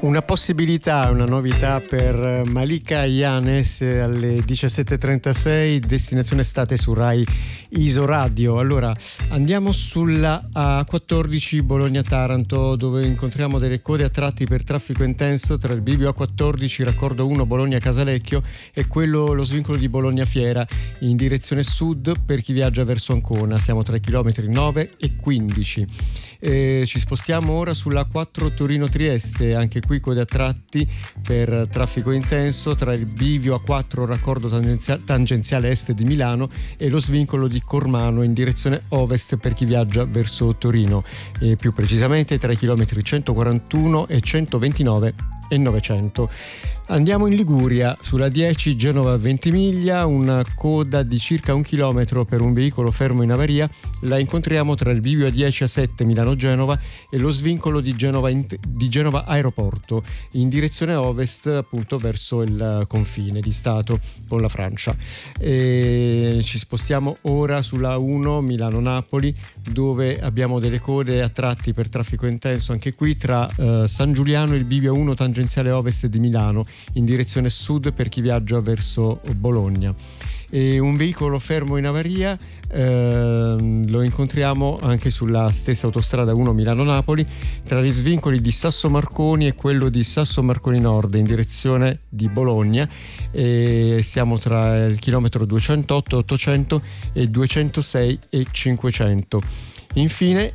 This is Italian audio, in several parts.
Una possibilità, una novità per Malika Yanes alle 17.36, destinazione estate su Rai Isoradio. Allora andiamo sulla A14 Bologna-Taranto, dove incontriamo delle code a tratti per traffico intenso tra il bivio A14 raccordo 1 Bologna-Casalecchio e lo svincolo di Bologna-Fiera in direzione sud per chi viaggia verso Ancona. Siamo tra i chilometri 9 e 15. Ci spostiamo ora sulla A4 Torino-Trieste, anche qui code a tratti per traffico intenso tra il bivio A4 raccordo tangenziale est di Milano e lo svincolo di Cormano in direzione ovest per chi viaggia verso Torino, e più precisamente tra i chilometri 141 e 129 e 900. Andiamo in Liguria, sulla 10 Genova-Ventimiglia, una coda di circa 1 chilometro per un veicolo fermo in avaria. La incontriamo tra il bivio A10 A7 Milano-Genova e lo svincolo di Genova Aeroporto in direzione ovest, appunto verso il confine di Stato con la Francia. Ci spostiamo ora sulla 1 Milano-Napoli, dove abbiamo delle code a tratti per traffico intenso anche qui tra San Giuliano e il bivio 1 tangenziale ovest di Milano in direzione sud per chi viaggia verso Bologna. E un veicolo fermo in avaria lo incontriamo anche sulla stessa autostrada 1 Milano-Napoli tra gli svincoli di Sasso Marconi e quello di Sasso Marconi Nord in direzione di Bologna, e siamo tra il chilometro 208, 800 e 206 e 500. Infine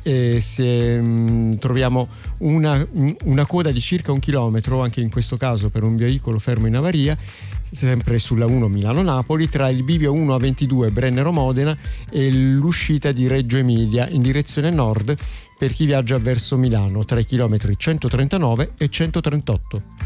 troviamo una coda di circa 1 chilometro, anche in questo caso per un veicolo fermo in avaria, sempre sulla 1 Milano-Napoli, tra il bivio 1 A22 Brennero-Modena e l'uscita di Reggio Emilia in direzione nord per chi viaggia verso Milano, tra i chilometri 139 e 138.